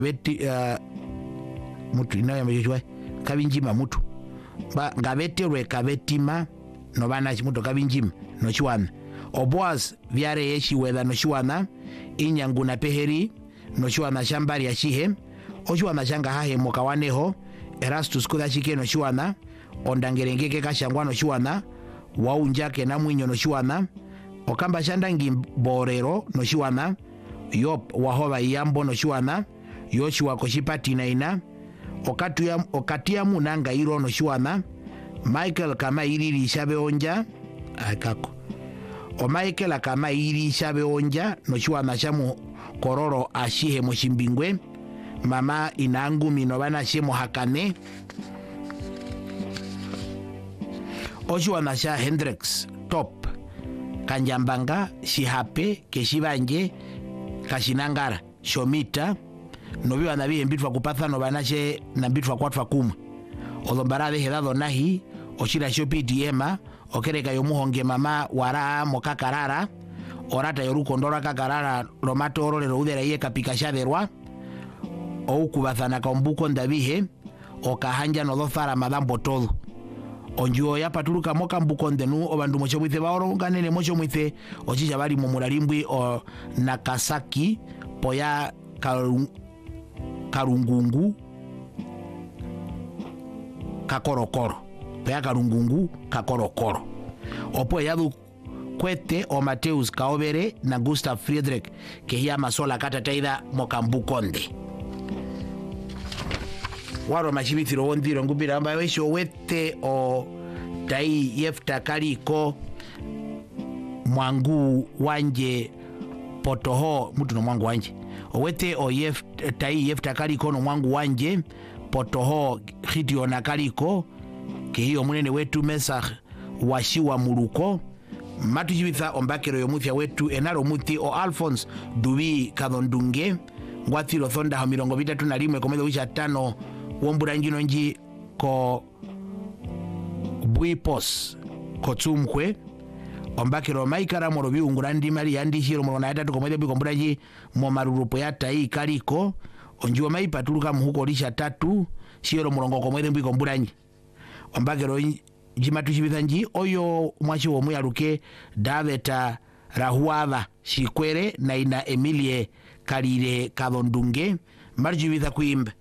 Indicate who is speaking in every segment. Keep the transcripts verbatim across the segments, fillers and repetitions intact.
Speaker 1: beti uh, mutu inayo mejwe kabinjima mutu ba ngabeterwe kabetima no bana chimuto kabinjima no chiwana Oboaz vyare yeshi weda no chiwana inyangu na peheri no chiwana shambari ya shihe ochiwana shanga hahe mokawaneho Erastus kuda chike no chiwana ondangerengeke kashangwa no chiwana waunjake na mwinyo no chiwana okamba shandangi borero no chiwana Yop wahoba iyambo no chiwana Yoshua koshipati na ina okatu ya okatia munanga iro no chiwana Michael kama iriri shabe onja akako o Michael kama iriri shabe onja no chiwana shamu kororo ashihe moshimbingwe mama inangu minobana shemo hakane Ochiwana sha Hendrix top kanjambanga shihape keshibanje kashinangara shomita nobi banabi mbitwa kupatha no banache na mbitwa kwatwa kumwe olombarade hedado nahi ochira shopi diema okereka yomuhonge mama wara mokakarara orata yoruko ndora kakarara romato orolero udera iye kapika shaderwa ou kubathana kambuko ndabihe okahanja no dofara madambo todo onjuo ya patuluka moka mbuko ndenu obandu mocho mwithe baoro nganene mocho mwithe ochisha bali momulalimbwi o Nakasaki poya karung, karungungu kakorokoro poya karungungu kakorokoro opo yadu kwete o Mateus Kaobere na Gustav Friedrich ke ya masola kata taida mokambukonde waro mashibithiro wondiro ngubira amba wesho wete o tai Yefta Kaliko mwangu wanje potoho mutu no mwangu wanje owete o yef tai Yefta Kaliko no mwangu wanje potoho Gideon Kaliko ke hiyo munene wetu Mesach washiwa muruko matu jibitha ombakero yomuthia wetu enaro muti o Alphonse Dubi Kadondunge ngwathiro thonda ha mirongo bitatu na limwe komedo wisha tano womburanjino nji ko buipos ko tumkwe ombakero maikara morobi ungurandi mari yandi shiro morona yatatu komedo bikomburanji mo marurupo ya tai Kaliko onjiwa maipatuluka muhuko risha tatu shiro morongo komedo bikomburanji ombakero jimatu shibithanji oyo mwashi wo muyaruke Daveta Rahuava Shikwere na ina Emilie Kalire Kadondunge marjibitha kuimba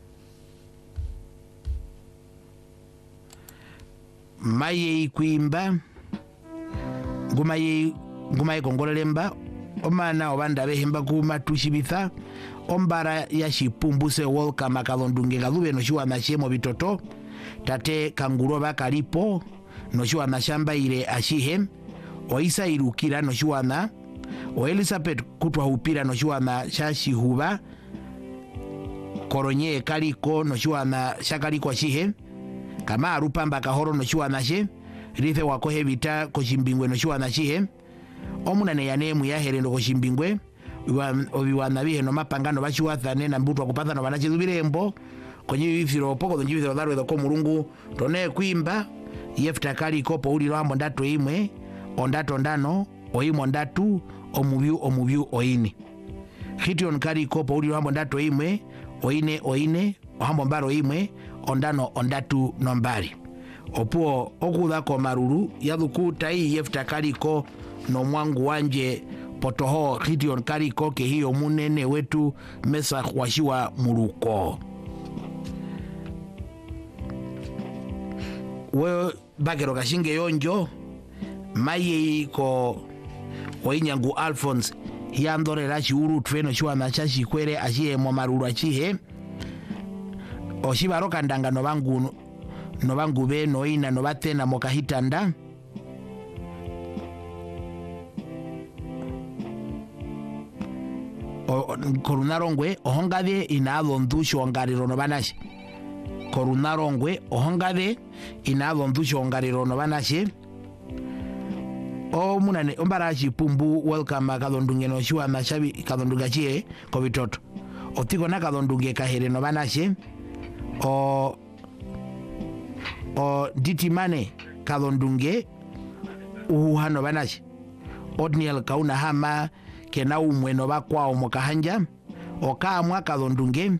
Speaker 1: maye kuimba ngumaye ngumaye kongolelemba omana obanda behemba kuma tushibitha ombara ya shipumbuse welcome Kadondunge kadube no shiwa mashemo bitoto tate kanguroba Kalipo no shiwa mashamba ile ashihe oisa irukira no shiwa na o Elizabeth kutwa upira no shiwa na shashi huba koronye Kaliko no shiwa na shakaliko ashihe kama arupamba kahoro no shiwa na she rithe wakohe bita koshimbingwe no shiwa na shihe omunane yanemu ya herendo koshimbingwe obiwana bihe no mapangano bashiwa thane na mbutwa kupatha no banache zubirembo konyi bifiro poko donji bifiro darwe do ko mulungu tone kuimba Yefta Kaliko pouli lwambo ndato imwe ondato ndano oimo ndatu omubyu omubyu oine Gideon Kaliko pouli lwambo ndato imwe oine oine ohambo mbaro imwe ondano ondatu nombari opuo okuda ko maruru yaduku tai Yefta Kaliko no mwangu wanje potoho Gideon Kaliko ke hiyo munene wetu Mesach washiwa muruko we bakero kashinge yonjo maye ko oinyangu Alphonse yandorera chiuru tweno chiwa na chashi kwere ashiye mo maruru achihe oshibaroka ndanga no bangu no bangu be no ina no batena mokahitanda o korunarongwe ohongade inado ndusho ngariro no banashi korunarongwe ohongade inado ndusho ngariro no banashi o munane ombarachi pumbu welcome Kadondunge no shiwa na shabi Kadondunga chie ko bitoto otiko na Kadondunge kahere no banashi o o ditimane Kadondunge uhuhano banashi Odniel kauna hama kena umwe no bakwao mokahanja okamwa kathondunge